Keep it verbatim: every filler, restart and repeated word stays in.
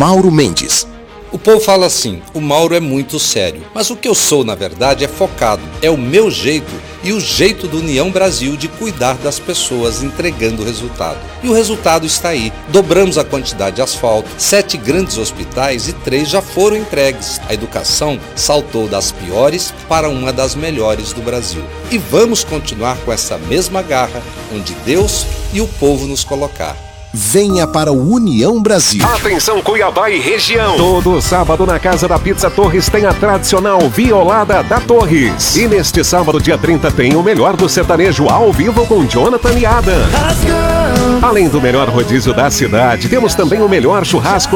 Mauro Mendes. O povo fala assim, o Mauro é muito sério, mas o que eu sou na verdade é focado, é o meu jeito e o jeito do União Brasil de cuidar das pessoas entregando o resultado. E o resultado está aí, dobramos a quantidade de asfalto, sete grandes hospitais e três já foram entregues. A educação saltou das piores para uma das melhores do Brasil. E vamos continuar com essa mesma garra, onde Deus e o povo nos colocar. Venha para o União Brasil. Atenção Cuiabá e região. Todo sábado na Casa da Pizza Torres tem a tradicional Violada da Torres. E neste sábado, dia trinta, tem o melhor do sertanejo ao vivo com Jonathan e Adam. Além do melhor rodízio da cidade, temos também o melhor churrasco